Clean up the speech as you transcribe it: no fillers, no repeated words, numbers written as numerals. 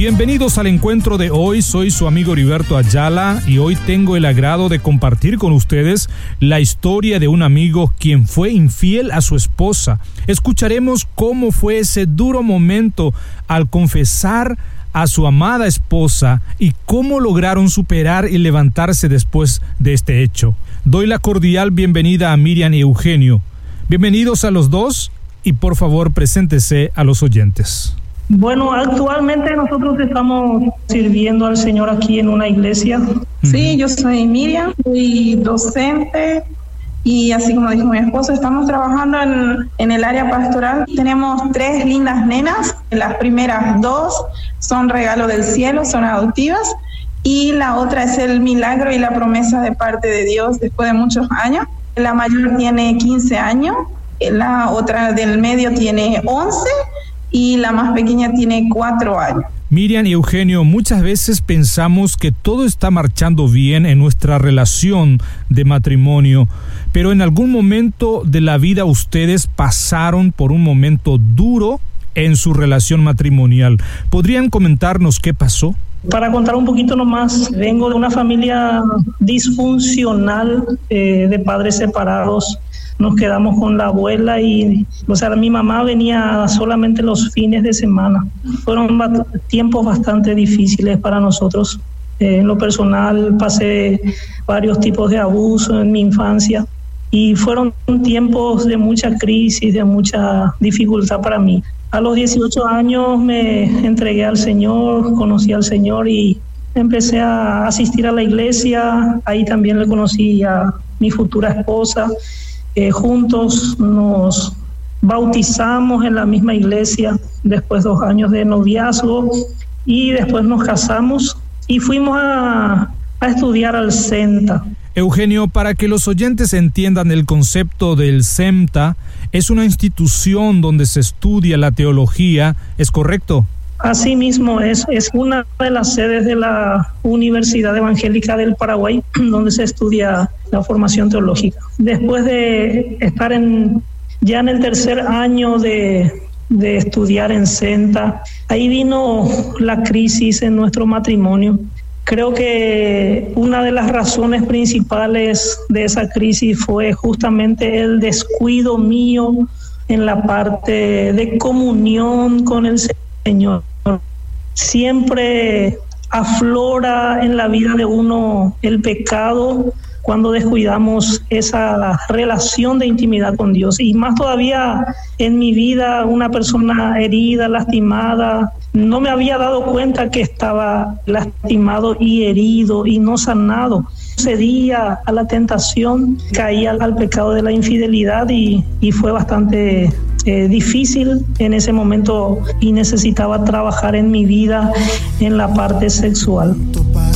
Bienvenidos al encuentro de hoy, soy su amigo Heriberto Ayala y hoy tengo el agrado de compartir con ustedes la historia de un amigo quien fue infiel a su esposa. Escucharemos cómo fue ese duro momento al confesar a su amada esposa y cómo lograron superar y levantarse después de este hecho. Doy la cordial bienvenida a Miriam y Eugenio. Bienvenidos a los dos y por favor preséntese a los oyentes. Bueno, actualmente nosotros estamos sirviendo al Señor aquí en una iglesia. Sí, yo soy Miriam, soy docente y así como dijo mi esposo, estamos trabajando en el área pastoral. Tenemos 3 lindas nenas, las primeras 2 son regalo del cielo, son adoptivas y la otra es el milagro y la promesa de parte de Dios después de muchos años. La mayor tiene 15 años, la otra del medio tiene 11 y la más pequeña tiene 4 años. Miriam y Eugenio, muchas veces pensamos que todo está marchando bien en nuestra relación de matrimonio, pero en algún momento de la vida ustedes pasaron por un momento duro en su relación matrimonial. ¿Podrían comentarnos qué pasó? Para contar un poquito nomás, vengo de una familia disfuncional, de padres separados. Nos quedamos con la abuela y, mi mamá venía solamente los fines de semana. Fueron tiempos bastante difíciles para nosotros. En lo personal pasé varios tipos de abuso en mi infancia y fueron tiempos de mucha crisis, de mucha dificultad para mí. A los 18 años me entregué al Señor, conocí al Señor y empecé a asistir a la iglesia. Ahí también le conocí a mi futura esposa. Juntos nos bautizamos en la misma iglesia después de 2 años de noviazgo y después nos casamos y fuimos a estudiar al CEMTA. Eugenio, para que los oyentes entiendan el concepto del CEMTA, es una institución donde se estudia la teología, ¿es correcto? Así mismo es una de las sedes de la Universidad Evangélica del Paraguay, donde se estudia la formación teológica. Después de estar ya en el tercer año de estudiar en CEMTA, ahí vino la crisis en nuestro matrimonio. Creo que una de las razones principales de esa crisis fue justamente el descuido mío en la parte de comunión con el Señor. Siempre aflora en la vida de uno el pecado cuando descuidamos esa relación de intimidad con Dios. Y más todavía en mi vida, una persona herida, lastimada, no me había dado cuenta que estaba lastimado y herido y no sanado. Cedía a la tentación, caía al pecado de la infidelidad y fue bastante difícil en ese momento y necesitaba trabajar en mi vida en la parte sexual.